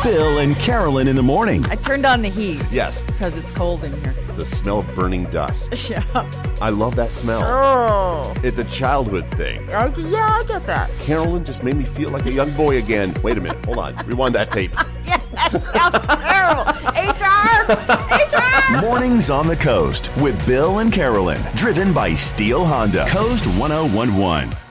Bill and Carolyn in the morning. I turned on the heat. Yes. Because it's cold in here. The smell of burning dust. Yeah. I love that smell. Oh. It's a childhood thing. Yeah, I get that. Carolyn just made me feel like a young boy again. Wait a minute. Hold on. Rewind that tape. Yeah, that sounds terrible. HR! Mornings on the Coast with Bill and Carolyn. Driven by Steel Honda. Coast 1011.